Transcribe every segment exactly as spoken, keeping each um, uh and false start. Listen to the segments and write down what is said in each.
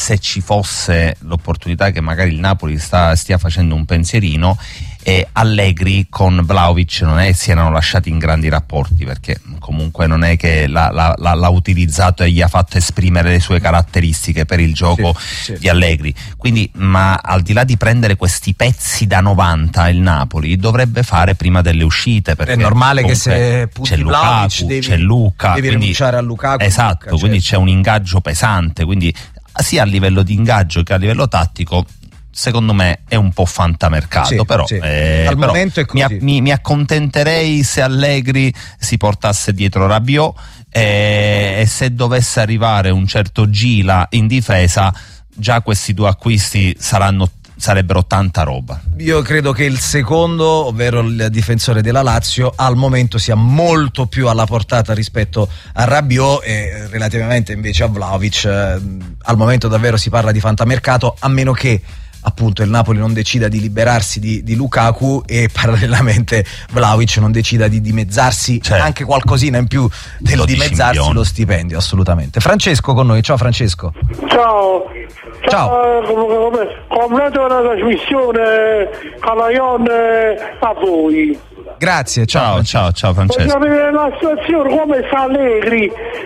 se ci fosse l'opportunità che magari il Napoli sta, stia facendo un pensierino, e Allegri con Vlahovic non è che si erano lasciati in grandi rapporti, perché comunque non è che l'ha, l'ha, l'ha utilizzato e gli ha fatto esprimere le sue caratteristiche per il gioco sì, sì. di Allegri. Quindi, ma al di là di prendere questi pezzi da novanta, il Napoli dovrebbe fare prima delle uscite, perché è normale che se punti c'è Lukaku, devi, c'è Luka, devi quindi, rinunciare a Lukaku. esatto, Luka, quindi certo. c'è un ingaggio pesante, quindi sia a livello di ingaggio che a livello tattico secondo me è un po' fantamercato, sì, però, sì. Eh, al però momento è così. Mi, mi, mi accontenterei se Allegri si portasse dietro Rabiot, eh, e se dovesse arrivare un certo Gila in difesa, già questi due acquisti saranno sarebbero tanta roba. Io credo che il secondo, ovvero il difensore della Lazio, al momento sia molto più alla portata rispetto a Rabiot, e relativamente invece a Vlahovic eh, al momento davvero si parla di fantamercato, a meno che appunto il Napoli non decida di liberarsi di, di Lukaku e parallelamente Vlahovic non decida di dimezzarsi, cioè, anche qualcosina in più del dimezzarsi milioni. Lo stipendio, assolutamente. Francesco con noi, ciao Francesco. Ciao. Ciao. Completo la trasmissione Calaion a voi. Grazie, ciao. Ciao, ciao, ciao Francesco. Voglio sapere la situazione, come sta Allegri?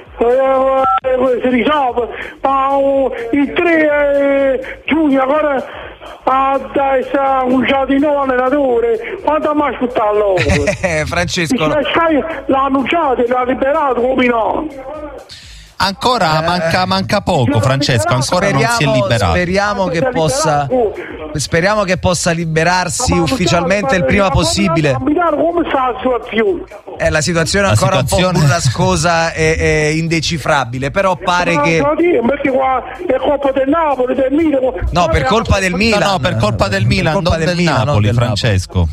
Eh, si risolve, ma uh, il tre giugno ancora a essere annunciato di nuovo allenatore, quanto mi aspettato loro? Eh, Francesco, l'ha annunciato e l'ha liberato, come no? Ancora manca, manca poco, Francesco, ancora speriamo, non si è liberato. Speriamo che possa speriamo che possa liberarsi ufficialmente il prima possibile. Come sta la situazione? Eh, la situazione è La ancora situazione... un po' burrascosa e, e indecifrabile, però pare che perché qua è colpa del Napoli, del Milan. No, per colpa del Milan. No, no, per colpa del Milan, colpa non del del Milan, Napoli, non del Francesco.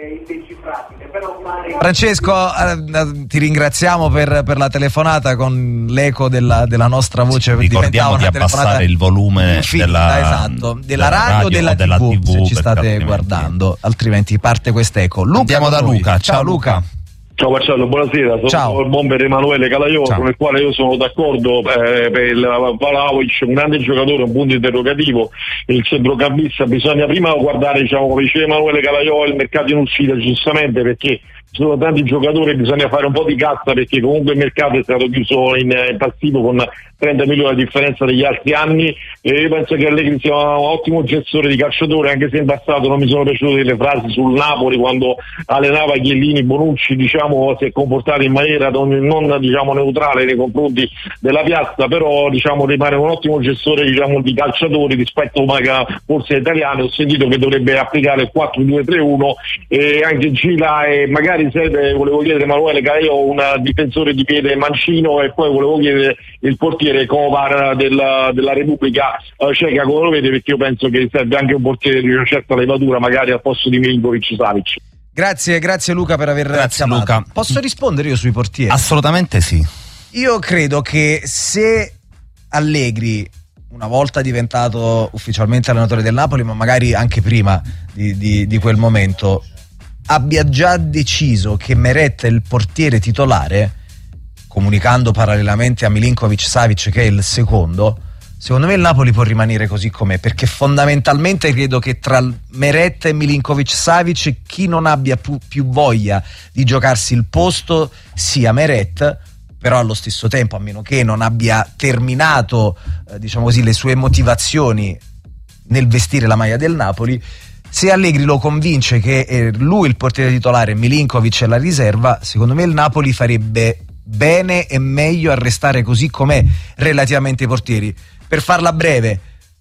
Francesco, eh, ti ringraziamo per, per la telefonata con l'eco della, della nostra voce. Ricordiamo di abbassare il volume della, esatto, della radio o della, della tivù, tivù se ci state guardando, altrimenti parte quest'eco. Luca, andiamo da Luca. Ciao, Ciao Luca. Ciao Marcello, buonasera, sono Ciao. il bomber Emanuele Calaiò, Ciao. con il quale io sono d'accordo eh, per il Vlahovic, un grande giocatore, un punto interrogativo, il centrocampista. Bisogna prima guardare, diciamo, come diceva Emanuele Calaiò, il mercato in uscita, giustamente, perché ci sono tanti giocatori, bisogna fare un po' di cassa, perché comunque il mercato è stato chiuso in, in passivo con trenta milioni di differenza degli altri anni, e io penso che Allegri sia un ottimo gestore di calciatori, anche se in passato non mi sono piaciute le frasi sul Napoli quando allenava Chiellini. Bonucci, diciamo, si è comportato in maniera non, non diciamo neutrale nei confronti della piazza, però diciamo rimane un ottimo gestore, diciamo, di calciatori rispetto a forse agli italiani. Ho sentito che dovrebbe applicare il quattro due tre uno, e anche Gila, e magari serve, volevo chiedere Emanuele Calaiò, un difensore di piede mancino, e poi volevo chiedere il portiere Kovar della, della Repubblica uh, Ceca, come lo vede, perché io penso che serve anche un portiere di una certa levatura, magari al posto di Milinkovic-Savic. Grazie, grazie Luca per aver Grazie, chiamato. Luca. Posso rispondere io sui portieri? Assolutamente sì. Io credo che se Allegri, una volta diventato ufficialmente allenatore del Napoli, ma magari anche prima di, di, di quel momento, abbia già deciso che Meret è il portiere titolare, comunicando parallelamente a Milinkovic-Savic che è il secondo, secondo me il Napoli può rimanere così com'è, perché fondamentalmente credo che tra Meret e Milinkovic-Savic chi non abbia più, più voglia di giocarsi il posto sia Meret, però allo stesso tempo, a meno che non abbia terminato eh, diciamo così le sue motivazioni nel vestire la maglia del Napoli, se Allegri lo convince che è lui il portiere titolare, Milinkovic è la riserva, secondo me il Napoli farebbe bene e meglio a restare così com'è relativamente ai portieri. Per farla breve,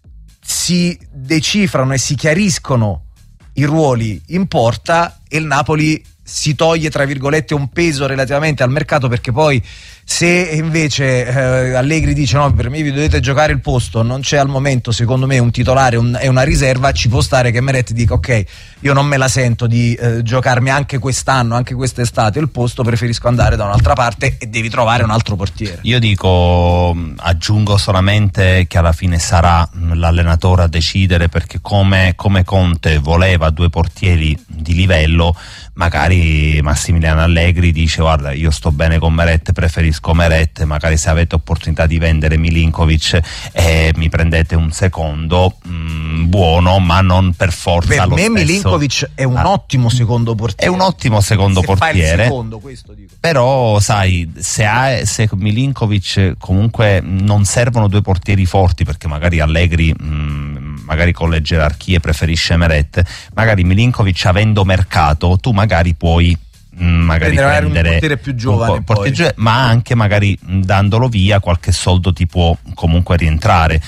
si decifrano e si chiariscono i ruoli in porta e il Napoli si toglie tra virgolette un peso relativamente al mercato, perché poi se invece eh, Allegri dice no, per me vi dovete giocare il posto, non c'è al momento secondo me un titolare un, e una riserva, ci può stare che Meret dica ok, io non me la sento di eh, giocarmi anche quest'anno, anche quest'estate il posto, preferisco andare da un'altra parte, e devi trovare un altro portiere. Io dico, aggiungo solamente che alla fine sarà l'allenatore a decidere, perché come, come Conte voleva due portieri di livello, magari Massimiliano Allegri dice guarda io sto bene con Meret, preferisco Meret, magari se avete opportunità di vendere Milinkovic eh, mi prendete un secondo mh, buono, ma non per forza per lo me stesso. Milinkovic è un ah, ottimo secondo portiere, è un ottimo secondo se portiere, fa il secondo, questo dico. Però sai se, ha, se Milinkovic comunque non servono due portieri forti, perché magari Allegri mh, magari con le gerarchie preferisce Meret, magari Milinkovic avendo mercato tu magari puoi magari prendere prendere un portiere più giovane, un po', portiere, ma anche magari dandolo via qualche soldo ti può comunque rientrare.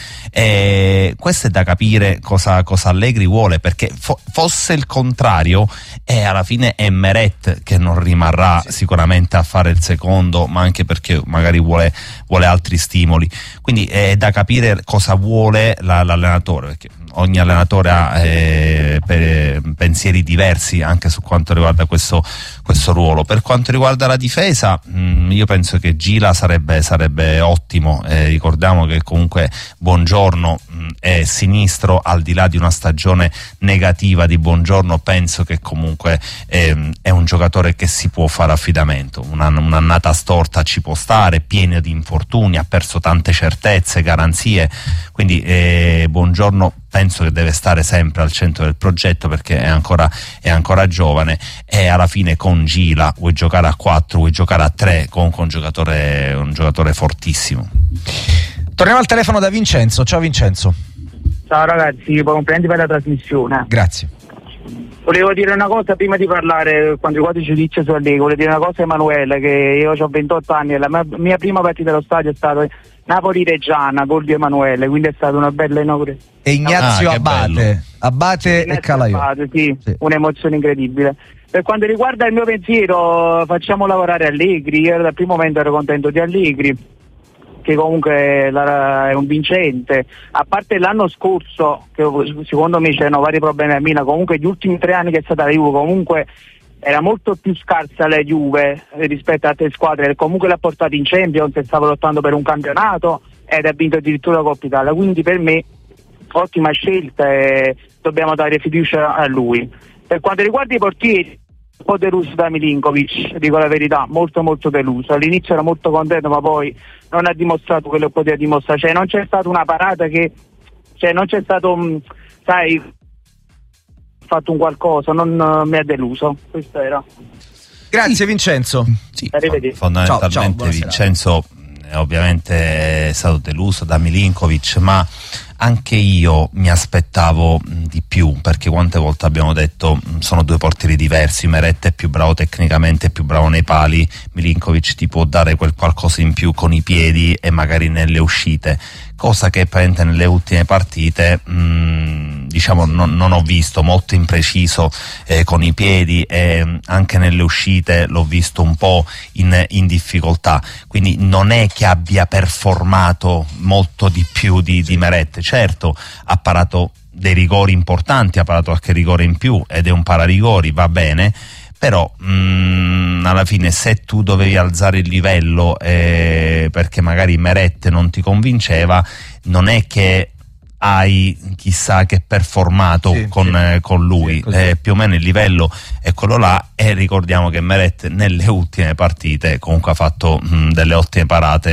E questo è da capire cosa, cosa Allegri vuole, perché fo- fosse il contrario e alla fine è Meret che non rimarrà sì. sicuramente a fare il secondo, ma anche perché magari vuole, vuole altri stimoli, quindi è da capire cosa vuole la, l'allenatore, perché ogni allenatore ha eh, per, pensieri diversi anche su quanto riguarda questo, questo ruolo. Per quanto riguarda la difesa mh, io penso che Gila sarebbe, sarebbe ottimo, eh, ricordiamo che comunque Buongiorno mh, è sinistro, al di là di una stagione negativa di Buongiorno penso che comunque eh, è un giocatore che si può fare affidamento, una, un'annata storta ci può stare, pieno di infortuni, ha perso tante certezze, garanzie, quindi eh, Buongiorno penso che deve stare sempre al centro del progetto perché è ancora, è ancora giovane, e alla fine con Gila vuoi giocare a quattro, vuoi giocare a tre, comunque un giocatore, un giocatore fortissimo. Torniamo al telefono da Vincenzo. Ciao Vincenzo. Ciao ragazzi, complimenti per la trasmissione. Grazie. Volevo dire una cosa prima di parlare, quando riguarda il giudizio su Allegri, volevo dire una cosa a Emanuele, che io ho ventotto anni e la mia, mia prima partita allo stadio è stata Napoli-Reggiana, gol di Emanuele, quindi è stata una bella inaugurazione. E Ignazio ah, Abate, Abate Ignazio e Calaiò. Abate, sì, sì, un'emozione incredibile. Per quanto riguarda il mio pensiero, facciamo lavorare Allegri, io dal primo momento ero contento di Allegri, che comunque è un vincente, a parte l'anno scorso che secondo me c'erano vari problemi a Milan, comunque gli ultimi tre anni che è stata la Juve comunque era molto più scarsa la Juve rispetto a altre squadre, comunque l'ha portato in Champions e stava lottando per un campionato ed ha vinto addirittura la Coppa Italia, quindi per me ottima scelta e dobbiamo dare fiducia a lui. Per quanto riguarda i portieri, un po' deluso da Milinkovic, dico la verità, molto molto deluso. All'inizio era molto contento, ma poi non ha dimostrato quello che poteva dimostrare, cioè non c'è stata una parata che, cioè non c'è stato, mh, sai, fatto un qualcosa, non uh, mi ha deluso, questo era. Grazie sì. Vincenzo. Sì, fondamentalmente ciao, ciao, Vincenzo eh, ovviamente è stato deluso da Milinkovic, ma anche io mi aspettavo mh, di più, perché quante volte abbiamo detto mh, sono due portieri diversi, Meret è più bravo tecnicamente, è più bravo nei pali, Milinkovic ti può dare quel qualcosa in più con i piedi e magari nelle uscite, cosa che apparentemente nelle ultime partite mh, diciamo non, non ho visto, molto impreciso eh, con i piedi e anche nelle uscite l'ho visto un po' in, in difficoltà, quindi non è che abbia performato molto di più di, di Meret. Certo, ha parato dei rigori importanti, ha parato qualche rigore in più ed è un pararigori, va bene, però mh, alla fine se tu dovevi alzare il livello eh, perché magari Meret non ti convinceva, non è che hai chissà che performato sì, con, sì. Eh, con lui, sì, eh, più o meno il livello è quello là, e ricordiamo che Meret nelle ultime partite comunque ha fatto mh, delle ottime parate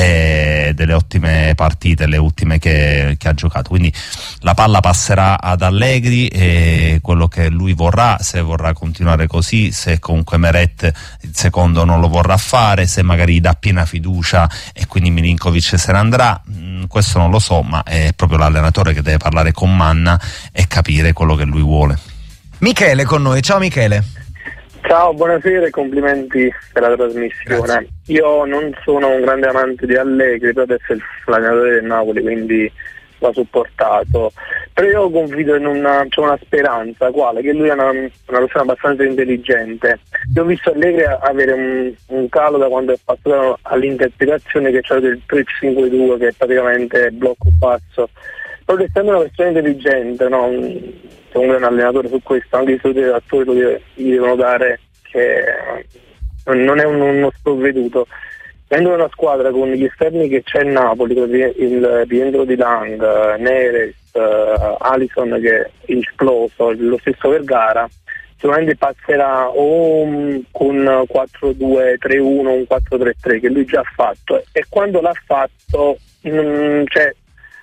e delle ottime partite, le ultime che, che ha giocato, quindi la palla passerà ad Allegri e quello che lui vorrà, se vorrà continuare così, se comunque Meret il secondo non lo vorrà fare, se magari gli dà piena fiducia e quindi Milinkovic se ne andrà, mh, questo non lo so, ma è proprio l'allenatore che deve parlare con Manna e capire quello che lui vuole. Michele con noi, ciao Michele. Ciao, buonasera e complimenti per la trasmissione. Grazie. Io non sono un grande amante di Allegri, però adesso è l'allenatore del Napoli, quindi l'ho supportato. Però io confido in una, c'è una speranza, quale? Che lui è una, una persona abbastanza intelligente. Io ho visto Allegri avere un, un calo da quando è passato all'interpretazione che c'è del tre cinque due, che è praticamente blocco basso. Però essendo una persona intelligente, no? Comunque un allenatore su questo, anche i suoi attori gli devono dare che non è un, uno sprovveduto. Venendo una squadra con gli esterni che c'è in Napoli, con il rientro di Lang, Neres, uh, Alisson che è esploso, lo stesso Vergara, sicuramente passerà o um, con quattro due tre uno, un quattro tre tre che lui già ha fatto, e quando l'ha fatto um, cioè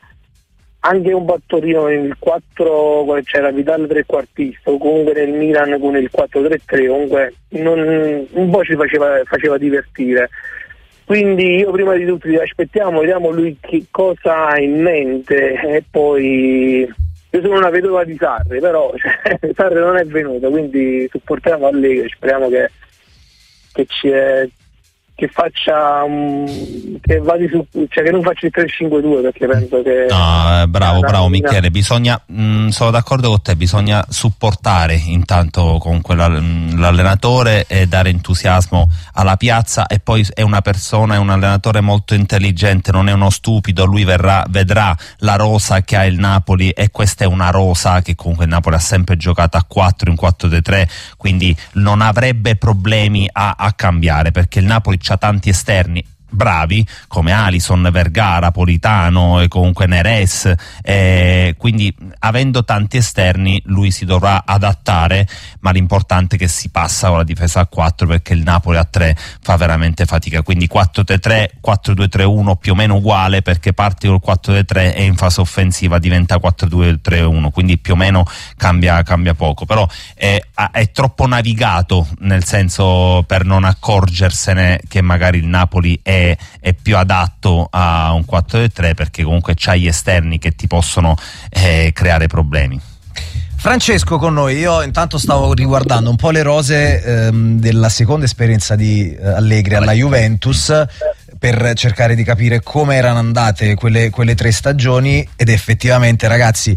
anche un battorino nel quattro, c'era Vidal trequartista, o comunque nel Milan con il quattro tre tre, comunque non, un po' ci faceva, faceva divertire. Quindi io prima di tutto aspettiamo, vediamo lui che cosa ha in mente, e poi io sono una vedova di Sarri, però cioè, Sarri non è venuto, quindi supportiamo Allegri, speriamo che, che ci è, che faccia um, che vada su, cioè che non faccia il tre cinque due, perché penso che no, eh, bravo bravo Michele, bisogna mh, sono d'accordo con te, bisogna supportare intanto con quella, mh, l'allenatore e dare entusiasmo alla piazza, e poi è una persona, è un allenatore molto intelligente, non è uno stupido, lui verrà, vedrà la rosa che ha il Napoli, e questa è una rosa che comunque il Napoli ha sempre giocato a quattro in quattro tre, quindi non avrebbe problemi a, a cambiare, perché il Napoli c'ha tanti esterni bravi come Alisson, Vergara, Politano e comunque Neres, eh, quindi avendo tanti esterni lui si dovrà adattare, ma l'importante è che si passa con la difesa a quattro, perché il Napoli a tre fa veramente fatica, quindi quattro tre tre, quattro due tre uno più o meno uguale, perché parti col quattro tre tre e in fase offensiva diventa quattro due tre uno, quindi più o meno cambia, cambia poco, però è, è troppo navigato, nel senso, per non accorgersene che magari il Napoli è È, è più adatto a un quattro tre tre, perché comunque c'hai gli esterni che ti possono eh, creare problemi. Francesco con noi, io intanto stavo riguardando un po' le rose ehm, della seconda esperienza di eh, Allegri alla Juventus, per cercare di capire come erano andate quelle, quelle tre stagioni, ed effettivamente, ragazzi,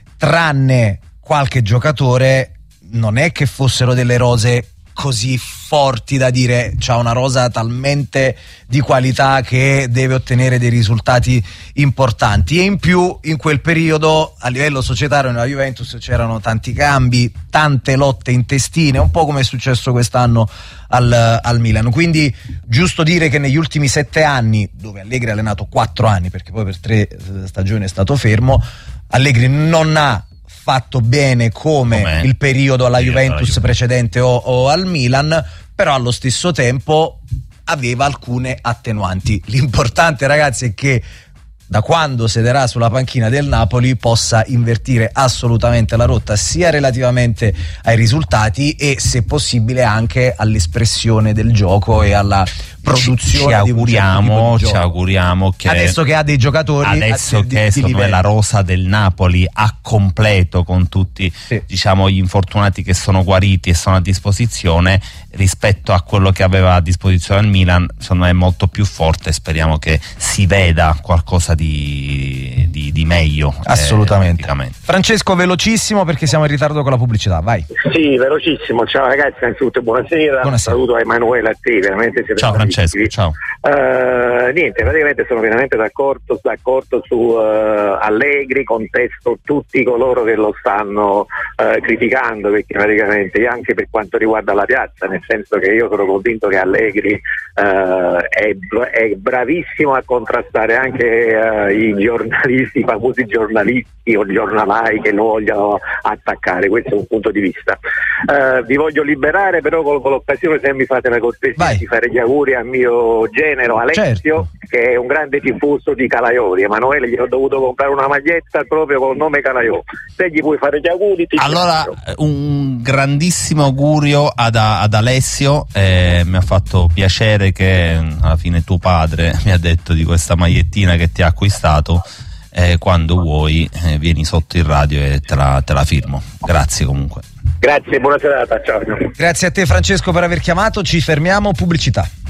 tranne qualche giocatore, non è che fossero delle rose così forti da dire c'ha una rosa talmente di qualità che deve ottenere dei risultati importanti. E in più in quel periodo a livello societario nella Juventus c'erano tanti cambi, tante lotte intestine, un po' come è successo quest'anno al, al Milan, quindi giusto dire che negli ultimi sette anni, dove Allegri ha allenato quattro anni, perché poi per tre stagioni è stato fermo, Allegri non ha fatto bene come Com'è? il periodo alla Juventus, Juventus precedente o, o al Milan, però allo stesso tempo aveva alcune attenuanti. L'importante, ragazzi, è che da quando sederà sulla panchina del Napoli possa invertire assolutamente la rotta, sia relativamente ai risultati e, se possibile, anche all'espressione del gioco e alla produzione. Ci auguriamo, di un ci auguriamo che adesso che ha dei giocatori, adesso di, che di secondo me la rosa del Napoli a completo, con tutti sì. diciamo gli infortunati che sono guariti e sono a disposizione, rispetto a quello che aveva a disposizione al Milan, secondo me è molto più forte. Speriamo che si veda qualcosa di, di, di meglio. Assolutamente. Eh, Francesco, velocissimo perché siamo in ritardo con la pubblicità, vai. Sì, velocissimo. Ciao ragazzi, innanzitutto buonasera. buonasera. Saluto a Emanuele, a te, veramente siete ciao Francesco, ciao. Uh, niente, praticamente sono veramente d'accordo, d'accordo su uh, Allegri, contesto tutti coloro che lo stanno uh, criticando, perché praticamente anche per quanto riguarda la piazza, nel senso che io sono convinto che Allegri uh, è, è bravissimo a contrastare anche uh, i giornalisti, i famosi giornalisti o giornalai che lo vogliono attaccare. Questo è un punto di vista. Uh, vi voglio liberare però con, con l'occasione, se mi fate la cortesia, di fare gli auguri al mio genero Alessio, certo. che è un grande tifoso di Calaioli. Emanuele, gli ho dovuto comprare una maglietta proprio col nome Calaioli. Se gli puoi fare gli auguri, ti allora piaccio. Un grandissimo augurio ad, ad Alessio, eh, mi ha fatto piacere che alla fine tuo padre mi ha detto di questa magliettina che ti ha acquistato. Eh, quando vuoi eh, vieni sotto il radio e te la, te la firmo. Grazie comunque. Grazie, buona serata, ciao. Grazie a te Francesco per aver chiamato, ci fermiamo, pubblicità.